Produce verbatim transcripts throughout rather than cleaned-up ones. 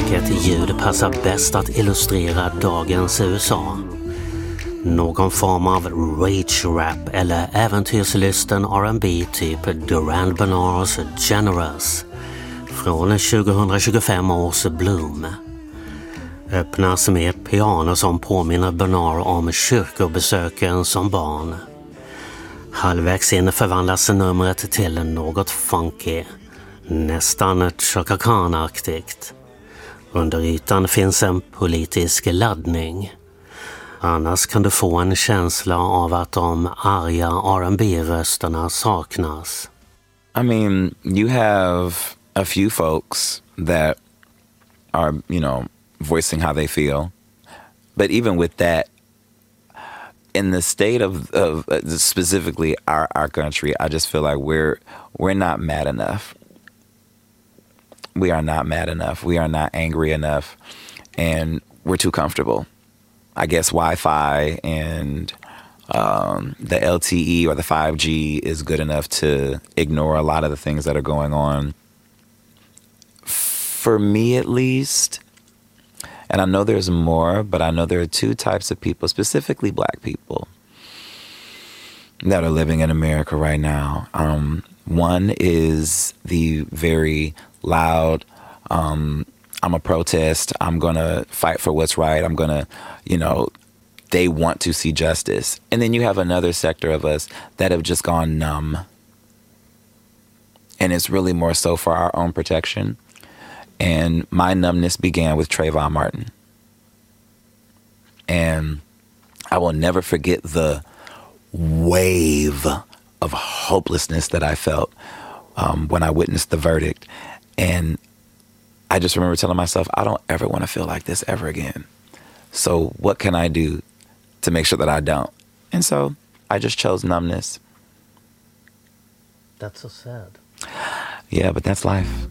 vilket ljud passar bäst att illustrera dagens U S A? Någon form av rage-rap eller äventyrslysten R and B typ Duran Bernars Generous från tjugohundratjugofem års Bloom. Öppnas med piano som påminner Bernard om kyrkobesöken som barn. Halvvägs in förvandlas numret till något funky, nästan Chaka Khan-aktigt. Under ytan finns en politisk laddning. Annars kan du få en känsla av att de arga R and B-rösterna saknas. I mean, you have a few folks that are, you know, voicing how they feel. But even with that, in the state of, of uh, specifically our, our country, I just feel like we're we're not mad enough. We are not mad enough. We are not angry enough. And we're too comfortable. I guess Wi-Fi and um, the L T E or the five G is good enough to ignore a lot of the things that are going on. For me, at least, and I know there's more, but I know there are two types of people, specifically black people, that are living in America right now. Um, one is the very loud, um, I'm a protest, I'm going to fight for what's right, I'm going to, you know, they want to see justice. And then you have another sector of us that have just gone numb. And it's really more so for our own protection. And my numbness began with Trayvon Martin. And I will never forget the wave of hopelessness that I felt um, when I witnessed the verdict. And I just remember telling myself, I don't ever want to feel like this ever again. So what can I do to make sure that I don't? And so I just chose numbness. That's so sad. Yeah, but that's life.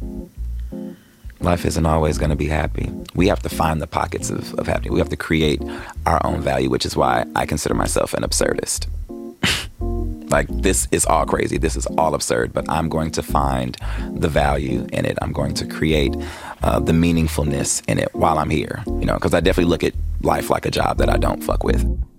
Life isn't always going to be happy. We have to find the pockets of, of happiness. We have to create our own value, which is why I consider myself an absurdist. Like, this is all crazy. This is all absurd, but I'm going to find the value in it. I'm going to create uh, the meaningfulness in it while I'm here, you know, because I definitely look at life like a job that I don't fuck with.